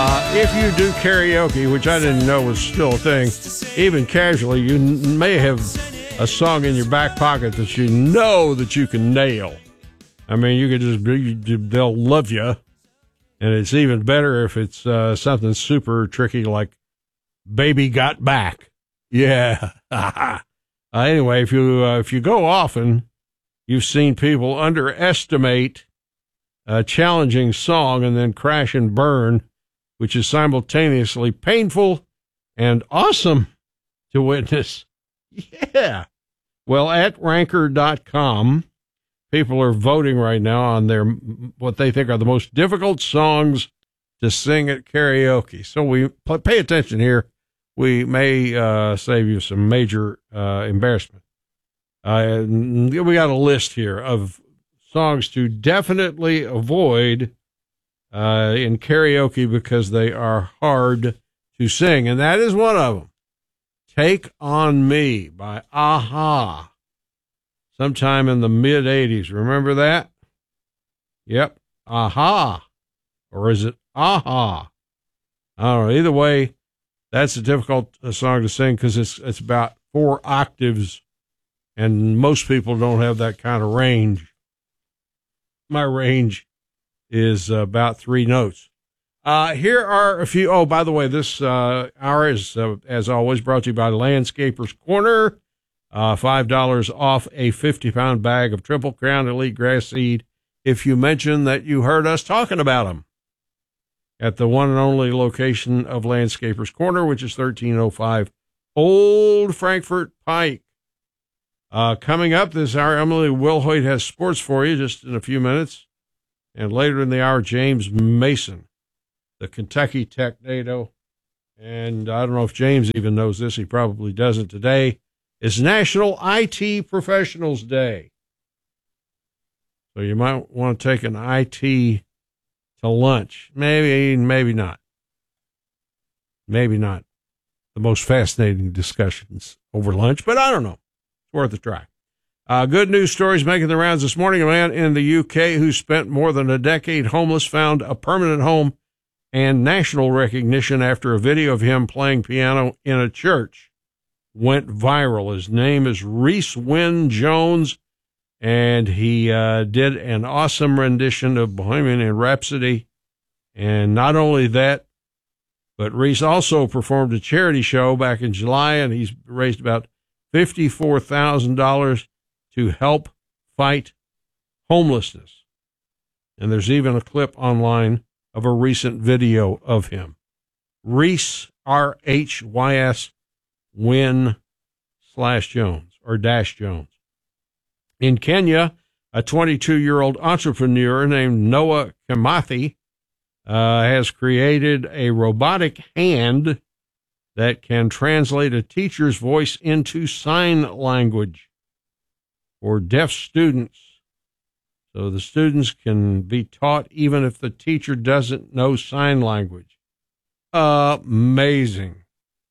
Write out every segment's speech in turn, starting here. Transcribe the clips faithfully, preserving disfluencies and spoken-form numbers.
Uh, if you do karaoke, which I didn't know was still a thing, even casually, you n- may have a song in your back pocket that you know that you can nail. I mean, you could just be, they'll love you. And it's even better if it's uh, something super tricky like Baby Got Back. Yeah. uh, anyway, if you, uh, if you go often, you've seen people underestimate a challenging song and then crash and burn, which is simultaneously painful and awesome to witness. Yeah. Well, at ranker dot com, people are voting right now on their what they think are the most difficult songs to sing at karaoke. So we pay attention here. We may uh, save you some major uh, embarrassment. Uh, we got a list here of songs to definitely avoid uh, in karaoke because they are hard to sing, and that is one of them. Take on Me by A-ha, sometime in the mid-eighties. Remember that? Yep, A-ha. Or is it A-ha? I don't know. Either way, that's a difficult uh, song to sing because it's, it's about four octaves, and most people don't have that kind of range. My range is uh, about three notes. Uh, here are a few. Oh, by the way, this uh, hour is, uh, as always, brought to you by Landscapers Corner. Uh, five dollars off a fifty-pound bag of Triple Crown Elite Grass Seed if you mention that you heard us talking about them at the one and only location of Landscapers Corner, which is thirteen oh five Old Frankfort Pike. Uh, coming up this hour, Emily Wilhoit has sports for you just in a few minutes. And later in the hour, James Mason, the Kentucky Tech NATO. And I don't know if James even knows this. He probably doesn't. Today is National I T Professionals Day. So you might want to take an I T to lunch. Maybe, maybe not. Maybe not the most fascinating discussions over lunch, but I don't know. Worth a try. Uh, good news stories making the rounds this morning. A man in the U K who spent more than a decade homeless found a permanent home and national recognition after a video of him playing piano in a church went viral. His name is Reese Wynn Jones, and he uh, did an awesome rendition of Bohemian Rhapsody. And not only that, but Reese also performed a charity show back in July, and he's raised about fifty-four thousand dollars to help fight homelessness. And there's even a clip online of a recent video of him. Reese, R H Y S, Wynn slash Jones, or dash Jones. In Kenya, a twenty-two-year-old entrepreneur named Noah Kimathi uh, has created a robotic hand that can translate a teacher's voice into sign language for deaf students. So the students can be taught even if the teacher doesn't know sign language. Amazing.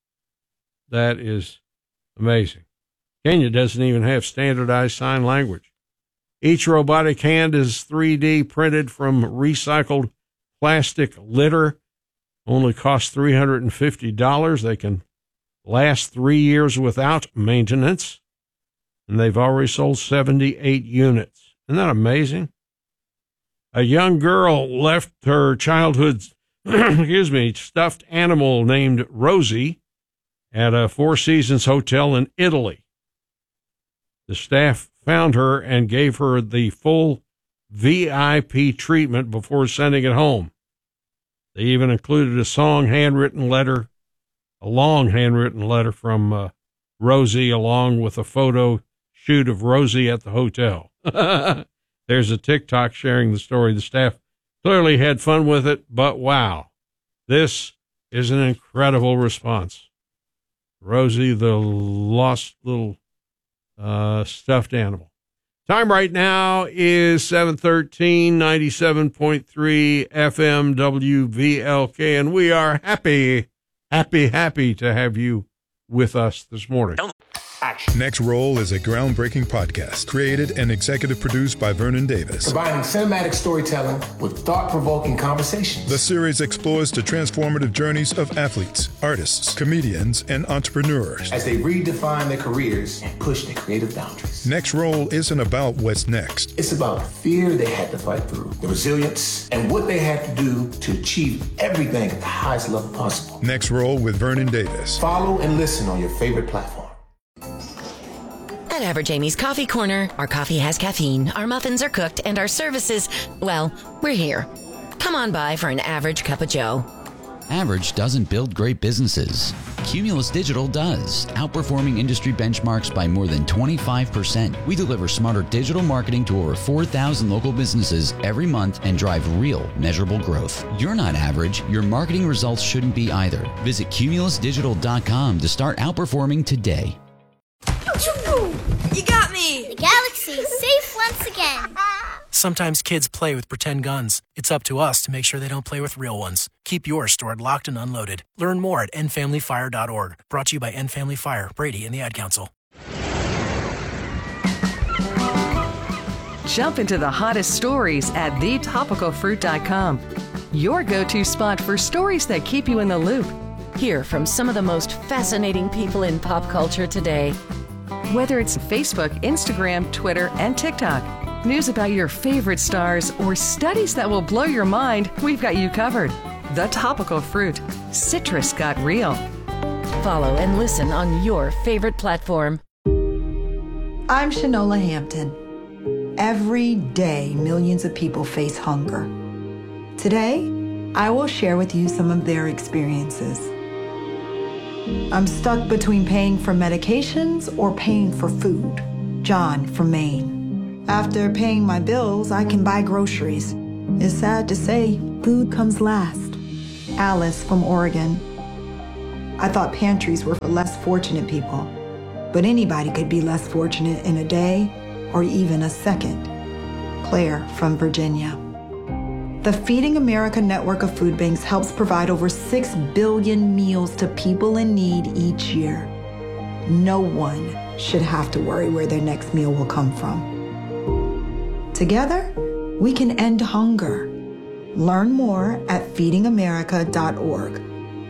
That is amazing. Kenya doesn't even have standardized sign language. Each robotic hand is three D printed from recycled plastic litter. Only cost three hundred fifty dollars. They can last three years without maintenance, and they've already sold seventy-eight units. Isn't that amazing? A young girl left her childhood, excuse me, stuffed animal named Rosie at a Four Seasons hotel in Italy. The staff found her and gave her the full V I P treatment before sending it home. They even included a song handwritten letter, a long handwritten letter from uh, Rosie, along with a photo shoot of Rosie at the hotel. There's a TikTok sharing the story. The staff clearly had fun with it, but wow, this is an incredible response. Rosie, the lost little uh, stuffed animal. Time right now is seven thirteen, ninety-seven point three F M W V L K, and we are happy, happy, happy to have you with us this morning. Action. Next Roll is a groundbreaking podcast created and executive produced by Vernon Davis. Combining cinematic storytelling with thought-provoking conversations. The series explores the transformative journeys of athletes, artists, comedians, and entrepreneurs as they redefine their careers and push their creative boundaries. Next Roll isn't about what's next. It's about the fear they had to fight through, the resilience, and what they had to do to achieve everything at the highest level possible. Next Roll with Vernon Davis. Follow and listen on your favorite platform. At Average Amy's Coffee Corner, our coffee has caffeine, our muffins are cooked, and our services, well, we're here. Come on by for an average cup of joe. Average doesn't build great businesses. Cumulus Digital does, outperforming industry benchmarks by more than twenty-five percent. We deliver smarter digital marketing to over four thousand local businesses every month and drive real, measurable growth. You're not average. Your marketing results shouldn't be either. Visit cumulus digital dot com to start outperforming today. You got me! The galaxy's safe once again. Sometimes kids play with pretend guns. It's up to us to make sure they don't play with real ones. Keep yours stored locked and unloaded. Learn more at end family fire dot org. Brought to you by End Family Fire, Brady, and the Ad Council. Jump into the hottest stories at the topical fruit dot com. Your go-to spot for stories that keep you in the loop. Hear from some of the most fascinating people in pop culture today. Whether it's Facebook, Instagram, Twitter, and TikTok, news about your favorite stars, or studies that will blow your mind, we've got you covered. The Topical Fruit. Citrus got real. Follow and listen on your favorite platform. I'm Shanola Hampton. Every day, millions of people face hunger. Today, I will share with you some of their experiences. I'm stuck between paying for medications or paying for food. John from Maine. After paying my bills, I can buy groceries. It's sad to say, food comes last. Alice from Oregon. I thought pantries were for less fortunate people, but anybody could be less fortunate in a day or even a second. Claire from Virginia. The Feeding America network of food banks helps provide over six billion meals to people in need each year. No one should have to worry where their next meal will come from. Together, we can end hunger. Learn more at feeding america dot org.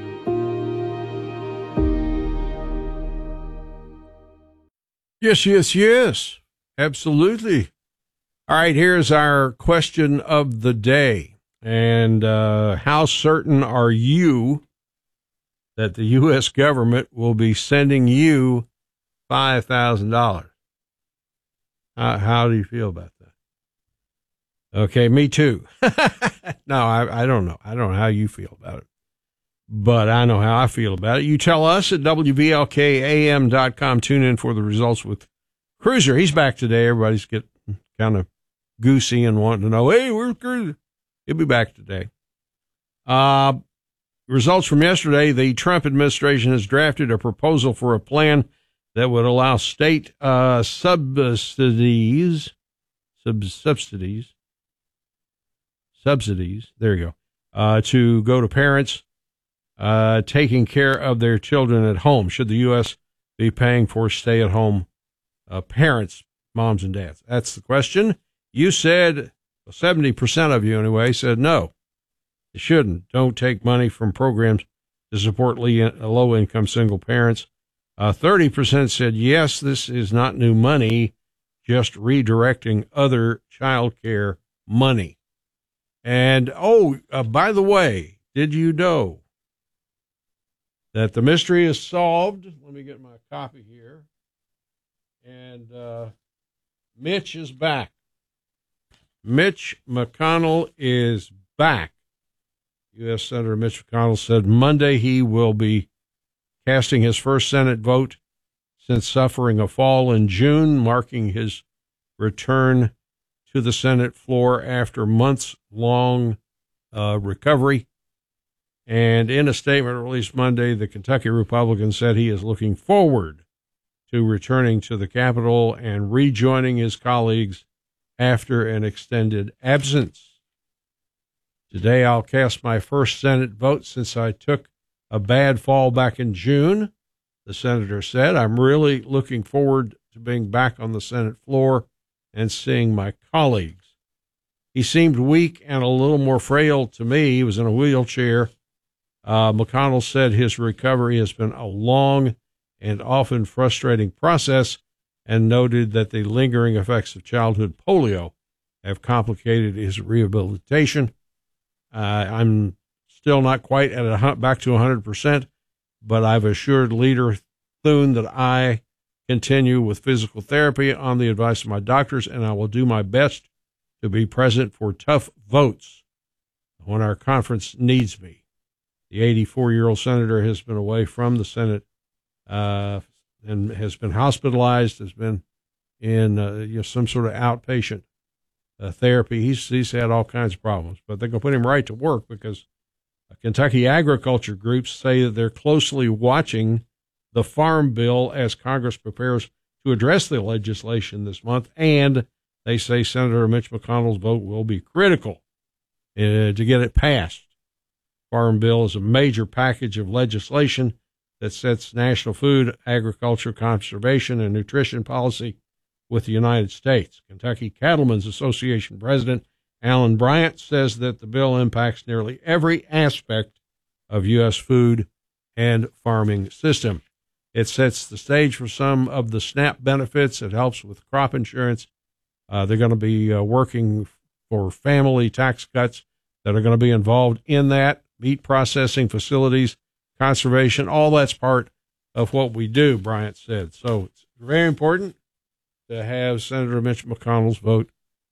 Yes, yes, yes. Absolutely. All right, here's our question of the day. And uh, how certain are you that the U S government will be sending you five thousand dollars? How, how do you feel about that? Okay, me too. No, I, I don't know. I don't know how you feel about it. But I know how I feel about it. You tell us at W V L K A M dot com. Tune in for the results with Cruiser. He's back today. Everybody's getting kind of goosey and wanting to know, hey, where's Cruiser? He'll be back today. Uh, results from yesterday, the Trump administration has drafted a proposal for a plan that would allow state uh, subsidies, sub- subsidies, subsidies, there you go, uh, to go to parents uh, taking care of their children at home. Should the U S be paying for stay-at-home uh, parents, moms and dads? That's the question. You said, well, seventy percent of you anyway, said no, it shouldn't. Don't take money from programs to support low-income single parents. Uh, thirty percent said yes, this is not new money, just redirecting other child care money. And, oh, uh, by the way, did you know that the mystery is solved? Let me get my copy here. And uh, Mitch is back. Mitch McConnell is back. U S Senator Mitch McConnell said Monday he will be casting his first Senate vote since suffering a fall in June, marking his return to the Senate floor after months-long uh, recovery. And in a statement released Monday, the Kentucky Republican said he is looking forward to returning to the Capitol and rejoining his colleagues after an extended absence. Today, I'll cast my first Senate vote since I took a bad fall back in June. the senator said. I'm really looking forward to being back on the Senate floor and seeing my colleagues. He seemed weak and a little more frail to me. He was in a wheelchair. Uh, McConnell said his recovery has been a long and often frustrating process, and noted that the lingering effects of childhood polio have complicated his rehabilitation. Uh, I'm still not quite at a back to one hundred percent, but I've assured Leader Thune that I continue with physical therapy on the advice of my doctors, and I will do my best to be present for tough votes when our conference needs me. The eighty-four-year-old senator has been away from the Senate uh, and has been hospitalized, has been in uh, you know, some sort of outpatient uh, therapy. He's, he's had all kinds of problems, but they're going to put him right to work because Kentucky agriculture groups say that they're closely watching the Farm Bill as Congress prepares to address the legislation this month, and they say Senator Mitch McConnell's vote will be critical uh, to get it passed. Farm Bill is a major package of legislation that sets national food, agriculture, conservation, and nutrition policy with the United States. Kentucky Cattlemen's Association President Alan Bryant says that the bill impacts nearly every aspect of U S food and farming system. It sets the stage for some of the SNAP benefits. It helps with crop insurance. Uh, they're going to be uh, working for family tax cuts that are going to be involved in that. Meat processing facilities, conservation, all that's part of what we do, Bryant said. So it's very important to have Senator Mitch McConnell's vote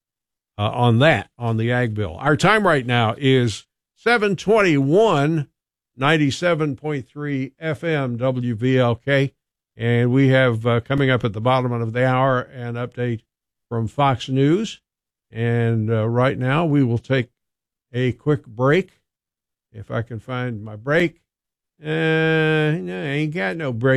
uh, on that, on the ag bill. Our time right now is seven twenty-one, ninety-seven point three F M W V L K, and we have uh, coming up at the bottom of the hour an update from Fox News. And uh, right now we will take a quick break. If I can find my break. Uh, no, I ain't got no break.